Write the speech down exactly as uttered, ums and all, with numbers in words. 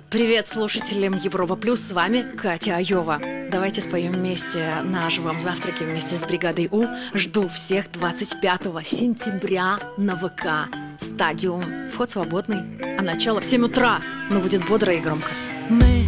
Привет слушателям Европа Плюс, с вами Катя Айова. Давайте споем вместе на живом завтраке вместе с бригадой У. Жду всех двадцать пятого сентября на ВК. Стадиум. Вход свободный. А начало в семь утра. Но будет бодро и громко. Мы